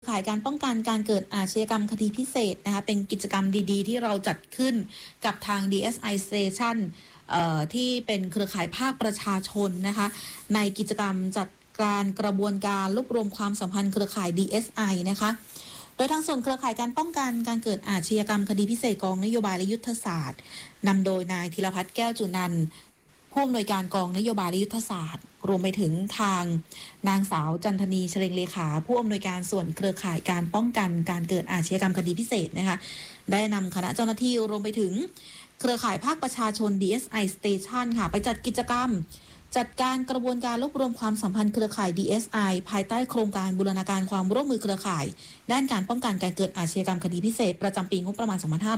ข่ายการป้องกันการเกิดอาชญากรรมคดีพิเศษนะคะเป็นกิจกรรมดีๆที่เราจัดขึ้นกับทาง DSI Station ที่เป็นเครือข่ายภาคประชาชนนะคะในกิจกรรมจัดการกระบวนการรวบรวมความสัมพันธ์เครือข่าย DSI นะคะโดยทางส่วนเครือข่ายการป้องกันการเกิดอาชญากรรมคดีพิเศษกองนโยบายและยุทธศาสตร์นำโดยนายธีรพัฒน์แก้วจุนันท์ผู้อำนวยการกองนโยบายและยุทธศาสตร์รวมไปถึงทางนางสาวจันทนีเฉลงเลขาผู้อำนวยการส่วนเครือข่ายการป้องกันการเกิดอาชญากรรมคดีพิเศษนะคะได้นำคณะเจ้าหน้าที่รวมไปถึงเครือข่ายภาคประชาชน DSI Station ค่ะไปจัดกิจกรรมจัดการกระบวนการรวบรวมความสัมพันธ์เครือข่าย DSI ภายใต้โครงการบูรณาการความร่วมมือเครือข่ายด้านการป้องกันการเกิดอาชญากรรมคดีพิเศษประจำปีงบประมาณ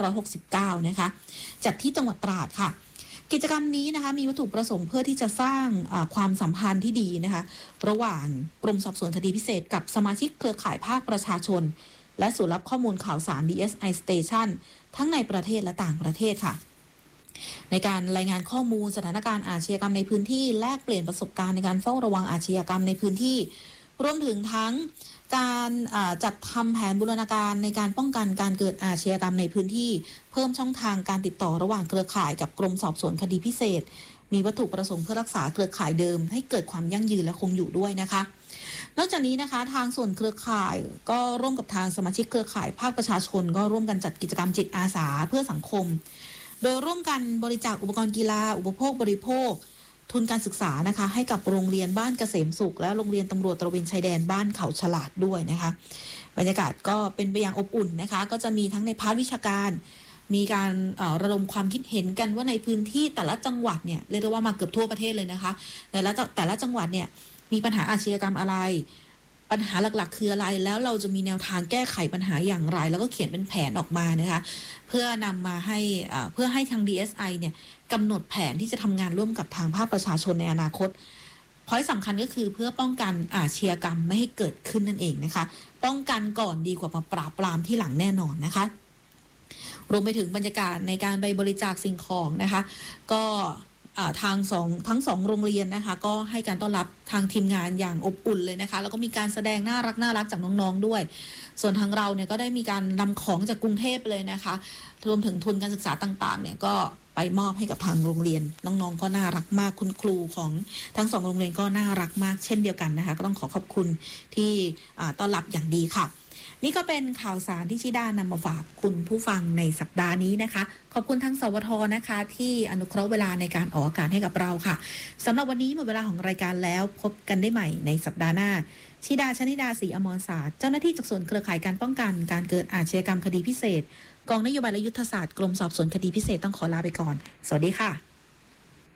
2569 นะคะจัดที่จังหวัดตราดค่ะกิจกรรมนี้นะคะมีวัตถุประสงค์เพื่อที่จะสร้างความสัมพันธ์ที่ดีนะคะระหว่างกรมสอบสวนคดีพิเศษกับสมาชิกเครือข่ายภาคประชาชนและศูนย์รับข้อมูลข่าวสาร DSI Station ทั้งในประเทศและต่างประเทศค่ะในการรายงานข้อมูลสถานการณ์อาชญากรรมในพื้นที่แลกเปลี่ยนประสบการณ์ในการเฝ้าระวังอาชญากรรมในพื้นที่รวมถึงทั้งการจัดทำแผนบูรณาการในการป้องกันการเกิดอาชญากรรมในพื้นที่เพิ่มช่องทางการติดต่อระหว่างเครือข่ายกับกรมสอบสวนคดีพิเศษมีวัตถุประสงค์เพื่อรักษาเครือข่ายเดิมให้เกิดความยั่งยืนและคงอยู่ด้วยนะคะนอกจากนี้นะคะทางส่วนเครือข่ายก็ร่วมกับทางสมาชิกเครือข่ายภาคประชาชนก็ร่วมกันจัดกิจกรรมจิตอาสาเพื่อสังคมโดยร่วมกันบริจาคอุปกรณ์กีฬาอุปโภคบริโภคทุนการศึกษานะคะให้กับโรงเรียนบ้านเกษมสุขและโรงเรียนตำรวจตระเวนชายแดนบ้านเขาฉลาดด้วยนะคะบรรยากาศก็เป็นไปอย่างอบอุ่นนะคะก็จะมีทั้งในพาร์ทวิชาการมีการระดมความคิดเห็นกันว่าในพื้นที่แต่ละจังหวัดเนี่ยเรียกได้ว่ามาเกือบทั่วประเทศเลยนะคะแต่ละจังหวัดเนี่ยมีปัญหาอาชญากรรมอะไรปัญหาหลักๆคืออะไรแล้วเราจะมีแนวทางแก้ไขปัญหาอย่างไรแล้วก็เขียนเป็นแผนออกมานะคะเพื่อนำมาให้เพื่อให้ทาง DSI เนี่ยกำหนดแผนที่จะทำงานร่วมกับทางภาคประชาชนในอนาคตพอยต์สำคัญก็คือเพื่อป้องกันอาชญากรรมไม่ให้เกิดขึ้นนั่นเองนะคะป้องกันก่อนดีกว่ามาปราบปรามที่หลังแน่นอนนะคะรวมไปถึงบรรยากาศในการไปบริจาคสิ่งของนะคะก็ทั้งสองโรงเรียนนะคะก็ให้การต้อนรับทางทีมงานอย่างอบอุ่นเลยนะคะแล้วก็มีการแสดงน่ารักจากน้องๆด้วยส่วนทางเราเนี่ยก็ได้มีการนำของจากกรุงเทพเลยนะคะรวมถึงทุนการศึกษาต่างๆเนี่ยก็ไปมอบให้กับทางโรงเรียนน้องๆก็น่ารักมากคุณครูของทั้งสองโรงเรียนก็น่ารักมากเช่นเดียวกันนะคะก็ต้องขอบคุณที่ต้อนรับอย่างดีค่ะนี่ก็เป็นข่าวสารที่ชิดานำมาฝากคุณผู้ฟังในสัปดาห์นี้นะคะขอบคุณทั้งสวทนะคะที่อนุเคราะห์เวลาในการออกอากาศให้กับเราค่ะสำหรับวันนี้หมดเวลาของรายการแล้วพบกันได้ใหม่ในสัปดาห์หน้าชิดาชนิดาศรีอมรศาสตร์เจ้าหน้าที่จากส่วนเครือข่ายการป้องกันการเกิดอาชญากรรมคดีพิเศษกองนโยบายและยุทธศาสตร์กรมสอบสวนคดีพิเศษต้องขอลาไปก่อนสวัสดีค่ะ